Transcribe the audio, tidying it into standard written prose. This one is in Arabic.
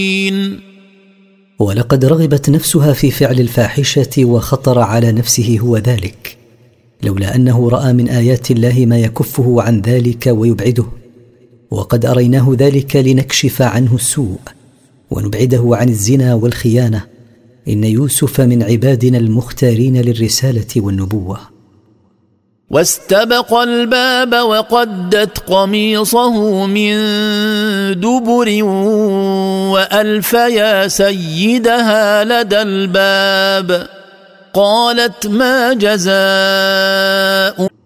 ولقد رغبت نفسها في فعل الفاحشة وخطر على نفسه هو ذلك، لولا أنه رأى من آيات الله ما يكفه عن ذلك ويبعده، وقد أريناه ذلك لنكشف عنه السوء ونبعده عن الزنا والخيانة. إن يوسف من عبادنا المختارين للرسالة والنبوة. واستبق الباب وقدت قميصه من دبر وألف يا سيدها لدى الباب قالت ما جزاء